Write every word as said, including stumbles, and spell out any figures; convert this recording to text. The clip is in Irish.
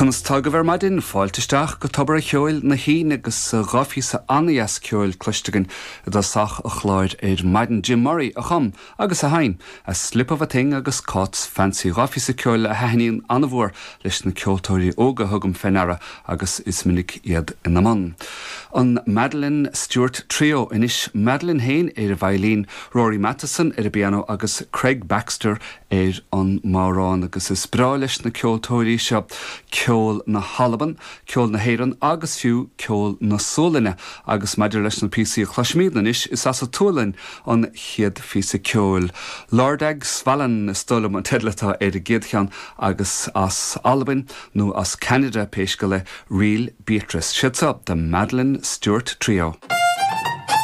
Canas tag bhar maidin fáilteisteach go tobar a cheoil na hín agus ghafí sa anaías ceoil cluistegan do sach a chláid éir maidin Jim Murray a chum agus a hain a slip of a thing agus cots fancy ghafí sa ceoil a haíon anmhór leis na ceoltóirí óga thugam fenara agus is minic iad ina man. An Madeleine Stewart Trio inis Madeleine Hain ar a bhailín, Rory Matheson ar a piano agus Craig Baxter ar an márán agus is brá leis na ceoltóirí seo ceol na Halaban, ceol na Héireann agus fiú ceol na Solaine agus maidir leis na písaí a chluismíodan is is as a túlainn an chiad físa ceol. Lordag Svalan stolam an tedlatá ar a géadchean agus as Albin nó as Canada péisce le Real Beatrice. Shits up the Madeleine Stewart Trio.